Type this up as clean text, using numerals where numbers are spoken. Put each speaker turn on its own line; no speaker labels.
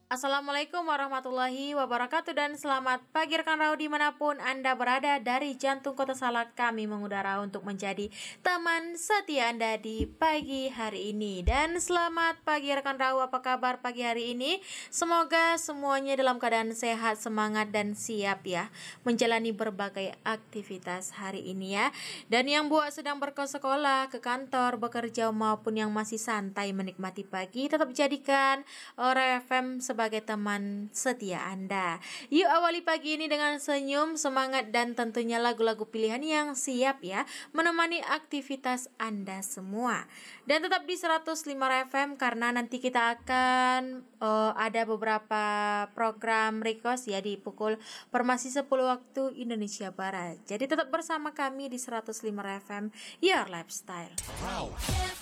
Assalamualaikum warahmatullahi wabarakatuh dan selamat pagi rekan Rau dimanapun Anda berada. Dari jantung kota Salak kami mengudara untuk menjadi teman setia Anda di pagi hari ini. Dan selamat pagi rekan Rau, apa kabar pagi hari ini? Semoga semuanya dalam keadaan sehat, semangat dan siap ya menjalani berbagai aktivitas hari ini ya. Dan yang buat sedang bersekolah, ke kantor, bekerja maupun yang masih santai menikmati pagi, tetap jadikan Ora FM sebagai teman setia Anda. Yuk awali pagi ini dengan senyum, semangat dan tentunya lagu-lagu pilihan yang siap ya menemani aktivitas Anda semua. Dan tetap di 105 FM karena nanti kita akan ada beberapa program request ya di pukul permasi 10 waktu Indonesia Barat. Jadi tetap bersama kami di 105 FM Your Lifestyle.